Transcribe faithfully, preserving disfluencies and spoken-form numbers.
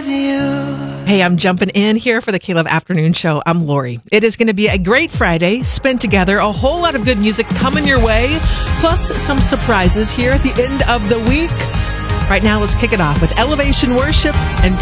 with you. Hey, I'm jumping in here for the K-Love Afternoon Show. I'm Lori. It is going to be a great Friday spent together. A whole lot of good music coming your way, plus some surprises here at the end of the week. Right now, let's kick it off with Elevation Worship and